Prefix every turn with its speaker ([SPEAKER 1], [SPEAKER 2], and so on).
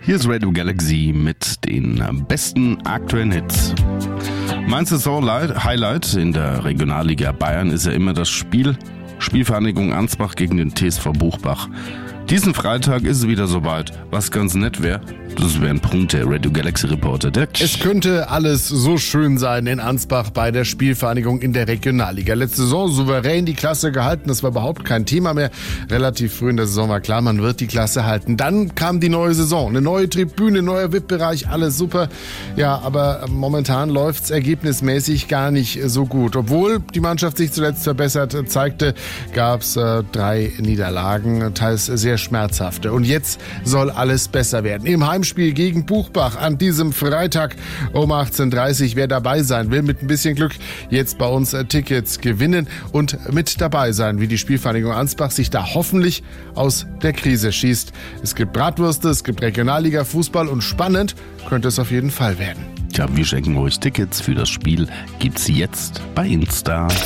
[SPEAKER 1] Hier ist Radio Galaxy mit den besten aktuellen Hits. Mein Saison-Highlight in der Regionalliga Bayern ist ja immer das Spielvereinigung Ansbach gegen den TSV Buchbach. Diesen Freitag ist es wieder soweit. Was ganz nett wäre, das wäre ein Punkt der Radio Galaxy Reporter.
[SPEAKER 2] Es könnte alles so schön sein in Ansbach bei der Spielvereinigung in der Regionalliga. Letzte Saison souverän die Klasse gehalten, das war überhaupt kein Thema mehr. Relativ früh in der Saison war klar, man wird die Klasse halten. Dann kam die neue Saison, eine neue Tribüne, neuer VIP-Bereich, alles super. Ja, aber momentan läuft's ergebnismäßig gar nicht so gut. Obwohl die Mannschaft sich zuletzt verbessert zeigte, gab's 3 Niederlagen, teils sehr schmerzhafte. Und jetzt soll alles besser werden. Im Heimspiel gegen Buchbach an diesem Freitag um 18:30 Uhr. Wer dabei sein will, mit ein bisschen Glück jetzt bei uns Tickets gewinnen und mit dabei sein, wie die Spielvereinigung Ansbach sich da hoffentlich aus der Krise schießt. Es gibt Bratwürste, es gibt Regionalliga, Fußball und spannend könnte es auf jeden Fall werden.
[SPEAKER 1] Tja, wir schenken euch Tickets für das Spiel. Gibt's jetzt bei Insta.